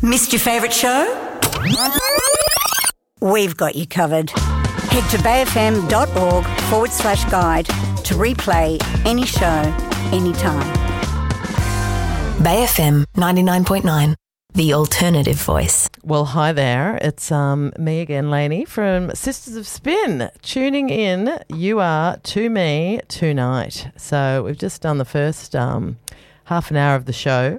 Missed your favourite show? We've got you covered. Head to bayfm.org/guide to replay any show, anytime. Bay FM 99.9, the alternative voice. Well, hi there. It's me again, Lainey, from Sisters of Spin. Tuning in, you are to me tonight. So we've just done the first half an hour of the show.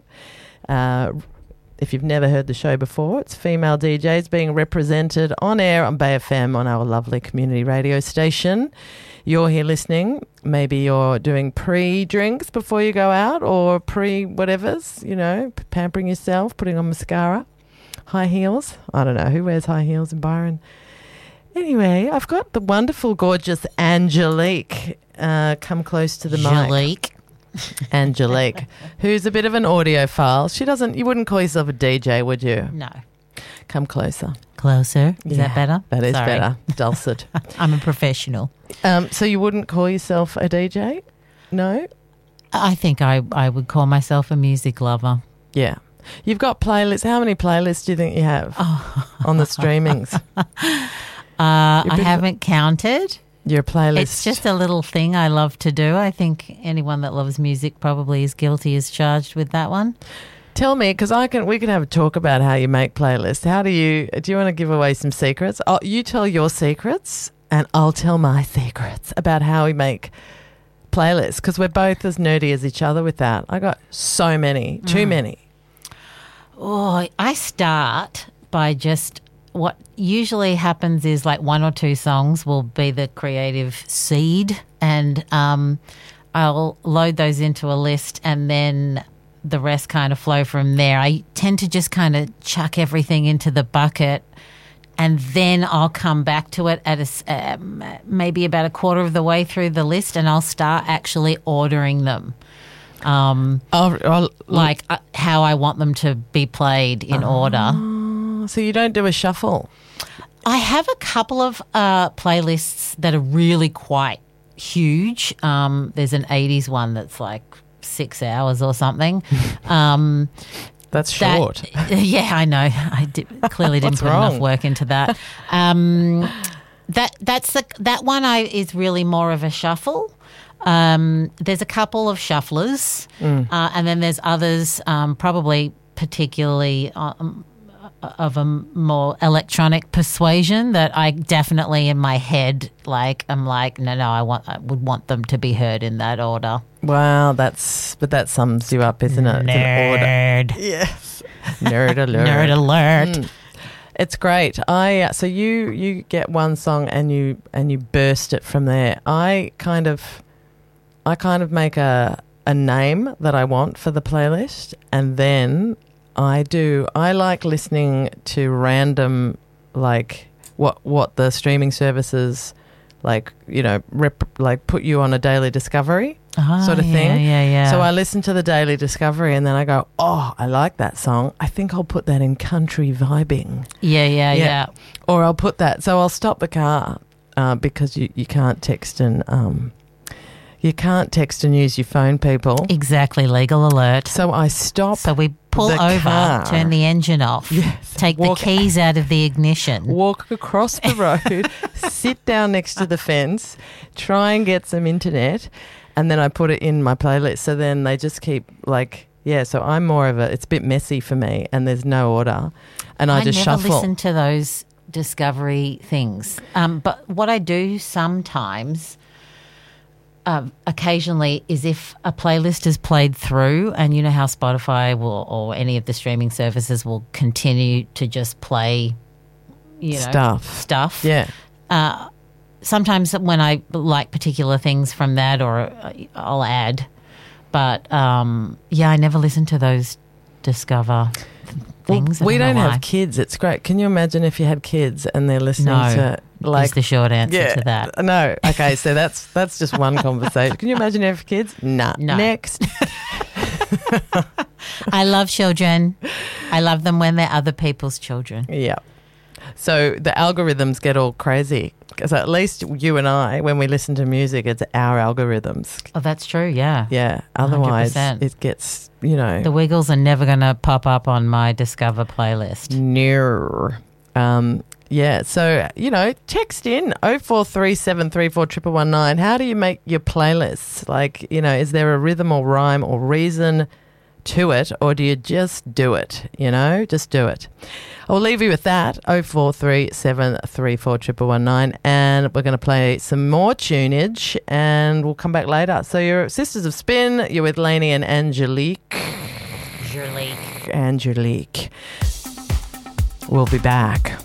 If you've never heard the show before, it's female DJs being represented on air on Bay FM on our lovely community radio station. You're here listening. Maybe you're doing pre-drinks before you go out or pre-whatevers, you know, pampering yourself, putting on mascara, high heels. I don't know. Who wears high heels in Byron? Anyway, I've got the wonderful, gorgeous Angelique come close to the mic. Angelique, who's a bit of an audiophile. You wouldn't call yourself a DJ, would you? No. Come closer. Closer? Is that better? That is Sorry. better. Dulcet. I'm a professional. So you wouldn't call yourself a DJ? No? I think I would call myself a music lover. Yeah. You've got playlists. How many playlists do you think you have on the streamings? I haven't counted. Your playlist. It's just a little thing I love to do. I think anyone that loves music probably is guilty as charged with that one. Tell me, because we can have a talk about how you make playlists. Do you want to give away some secrets? You tell your secrets and I'll tell my secrets about how we make playlists, because we're both as nerdy as each other with that. I got so many, too many. Oh, I start by just... What usually happens is like one or two songs will be the creative seed, and I'll load those into a list, and then the rest kind of flow from there. I tend to just kind of chuck everything into the bucket, and then I'll come back to it at maybe about a quarter of the way through the list, and I'll start actually ordering them. How I want them to be played in order. So you don't do a shuffle? I have a couple of playlists that are really quite huge. There's an 80s one that's like 6 hours or something. That's short. Yeah, I know. I clearly didn't put enough work into that. That one is really more of a shuffle. There's a couple of shufflers, and then there's others, probably particularly of a more electronic persuasion that I definitely in my head I'm like no I would want them to be heard in that order. Wow, that sums you up, isn't it? Nerd. It's an order. Yes. Nerd alert. Nerd alert. It's great. So you get one song and you burst it from there. I kind of make a name that I want for the playlist, and then I like listening to random, like what the streaming services, like, you know, put you on a daily discovery sort of thing. Yeah. So I listen to the daily discovery and then I go, oh, I like that song. I think I'll put that in country vibing. Yeah. Or I'll put that. So I'll stop the car because you can't text and use your phone, people. Exactly, legal alert. So I stop. So we pull over, car. turn the engine off, take the keys out of the ignition. Walk across the road, sit down next to the fence, try and get some internet, and then I put it in my playlist. So then they just keep so I'm more of it's a bit messy for me, and there's no order, and I just shuffle. I never listen to those discovery things. But what I do sometimes... occasionally is if a playlist is played through, and you know how Spotify or any of the streaming services will continue to just play stuff. Yeah. Sometimes when I like particular things from that, or I'll add. But, I never listen to those discover things. We don't have kids. It's great. Can you imagine if you had kids and they're listening to... is the short answer to that. No. Okay, so that's just one conversation. Can you imagine if you have kids? Nah. No. Next. I love children. I love them when they're other people's children. Yeah. So the algorithms get all crazy. So at least you and I, when we listen to music, it's our algorithms. Oh, that's true, yeah. Yeah. Otherwise, 100%. it gets, you know. The Wiggles are never going to pop up on my Discover playlist. Near. Yeah. So, you know, text in 0437341119. How do you make your playlists? Like, you know, is there a rhythm or rhyme or reason to it, or do you just do it? You know, just do it. I'll leave you with that, 0437341119, and we're going to play some more tunage, and we'll come back later. So you're Sisters of Spin, you're with Lainey and Angelique. Angelique. We'll be back.